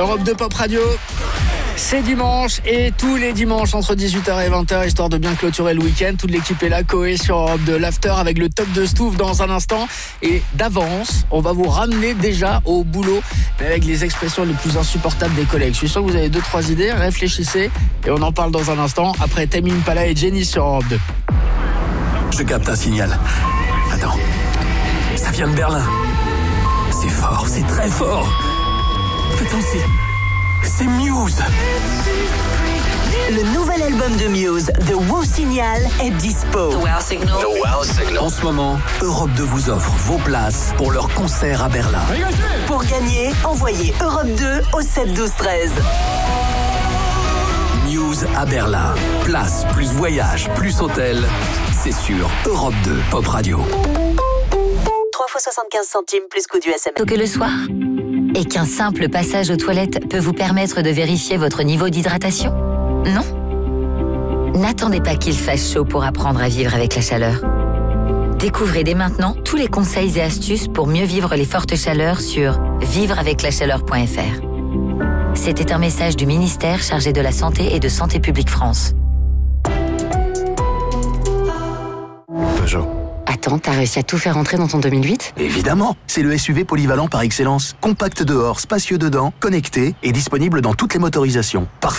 Europe 2 Pop Radio. C'est dimanche et tous les dimanches entre 18h et 20h, histoire de bien clôturer le week-end. Toute l'équipe est là, Coé sur Europe 2, l'after avec le top de Stouff dans un instant. Et d'avance, on va vous ramener déjà au boulot avec les expressions les plus insupportables des collègues. Je suis sûr que vous avez 2-3 idées, réfléchissez et on en parle dans un instant après Tame Impala et Jenny sur Europe 2. Je capte un signal. Attends, ça vient de Berlin. C'est fort, c'est très fort. Attends, c'est Muse. Le nouvel album de Muse, The Wow Signal, est dispo. The Wow Signal. The Wow Signal. En ce moment, Europe 2 vous offre vos places pour leur concert à Berlin. Pour gagner, envoyez Europe 2 au 7 12 13. Muse à Berlin. Place plus voyage plus hôtel. C'est sur Europe 2 Pop Radio. 3 fois 75 centimes plus coût du SMS. Tôt que le soir, et qu'un simple passage aux toilettes peut vous permettre de vérifier votre niveau d'hydratation? Non? N'attendez pas qu'il fasse chaud pour apprendre à vivre avec la chaleur. Découvrez dès maintenant tous les conseils et astuces pour mieux vivre les fortes chaleurs sur vivreaveclachaleur.fr. C'était un message du ministère chargé de la Santé et de Santé publique France. Peugeot. Attends, t'as réussi à tout faire entrer dans ton 2008 ? Évidemment, c'est le SUV polyvalent par excellence. Compact dehors, spacieux dedans, connecté et disponible dans toutes les motorisations. Parfait.